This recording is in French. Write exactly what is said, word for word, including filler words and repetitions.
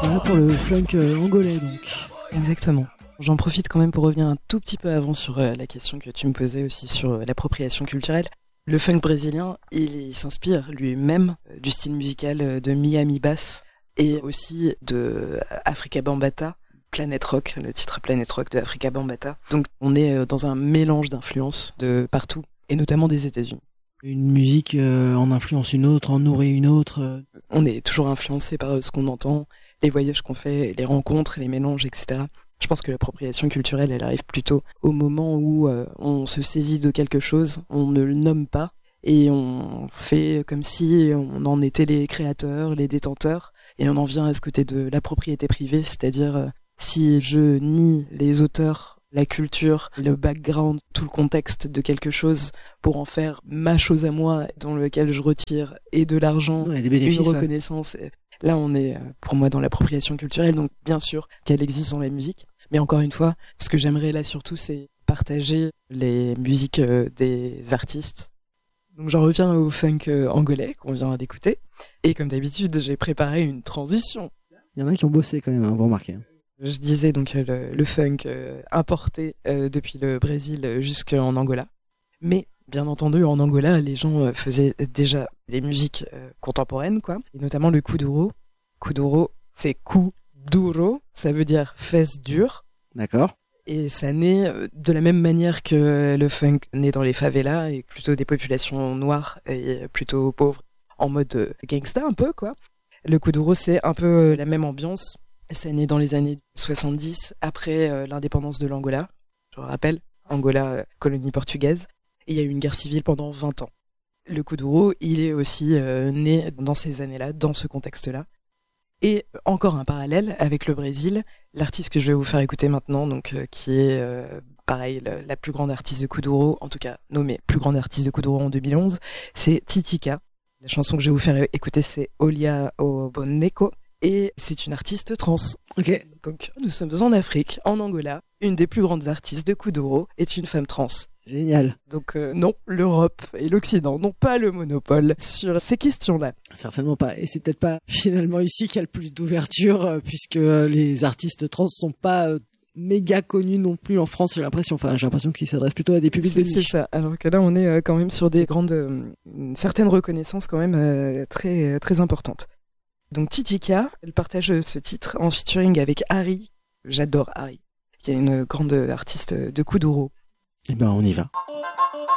Voilà pour le funk euh, angolais donc. Exactement. J'en profite quand même pour revenir un tout petit peu avant sur euh, la question que tu me posais aussi sur euh, l'appropriation culturelle. Le funk brésilien, il, il s'inspire lui-même euh, du style musical euh, de Miami Bass et aussi de euh, Afrika Bambaataa, Planet Rock, le titre Planet Rock de Afrika Bambaataa. Donc on est euh, dans un mélange d'influences de partout, et notamment des États-Unis. Une musique euh, en influence une autre, en nourrit une autre. Euh... On est toujours influencé par euh, ce qu'on entend, les voyages qu'on fait, les rencontres, les mélanges, et cetera. Je pense que l'appropriation culturelle, elle arrive plutôt au moment où euh, on se saisit de quelque chose, on ne le nomme pas, et on fait comme si on en était les créateurs, les détenteurs, et on en vient à ce côté de la propriété privée, c'est-à-dire euh, si je nie les auteurs, la culture, le background, tout le contexte de quelque chose pour en faire ma chose à moi, dans lequel je retire et de l'argent, ouais, des bénéfices, une reconnaissance... Ouais. Là, on est, pour moi, dans l'appropriation culturelle, donc bien sûr qu'elle existe dans la musique. Mais encore une fois, ce que j'aimerais là surtout, c'est partager les musiques des artistes. Donc j'en reviens au funk angolais qu'on vient d'écouter. Et comme d'habitude, j'ai préparé une transition. Il y en a qui ont bossé quand même, hein, vous remarquez. Je disais donc le, le funk euh, importé euh, depuis le Brésil jusqu'en Angola. Mais bien entendu, en Angola, les gens faisaient déjà des musiques euh, contemporaines, quoi, et notamment le kuduro. Kuduro, c'est kuduro, ça veut dire fesse dure. D'accord. Et ça naît de la même manière que le funk naît dans les favelas, et plutôt des populations noires et plutôt pauvres, en mode gangsta un peu, quoi. Le kuduro, c'est un peu la même ambiance. Ça naît dans les années soixante-dix, après euh, l'indépendance de l'Angola. Je vous rappelle, Angola, euh, colonie portugaise. Et il y a eu une guerre civile pendant vingt ans. Le kuduro, il est aussi euh, né dans ces années-là, dans ce contexte-là. Et encore un parallèle avec le Brésil, l'artiste que je vais vous faire écouter maintenant, donc euh, qui est euh, pareil la, la plus grande artiste de kuduro, en tout cas nommée plus grande artiste de kuduro en deux mille onze, c'est Titika. La chanson que je vais vous faire écouter, c'est Olia Oboneko, et c'est une artiste trans. Ok. Donc nous sommes en Afrique, en Angola. Une des plus grandes artistes de kuduro est une femme trans. Génial. Donc euh, non, l'Europe et l'Occident n'ont pas le monopole sur ces questions-là. Certainement pas. Et c'est peut-être pas finalement ici qu'il y a le plus d'ouverture, euh, puisque euh, les artistes trans sont pas euh, méga connus non plus en France, j'ai l'impression. Enfin, j'ai l'impression qu'ils s'adressent plutôt à des publics c'est, de niche. C'est ça. Alors que là, on est euh, quand même sur des grandes, euh, une certaine reconnaissance quand même euh, très euh, très importante. Donc Titika, elle partage ce titre en featuring avec Harry. J'adore Harry, qui est une grande artiste de kuduro. Eh ben, on y va.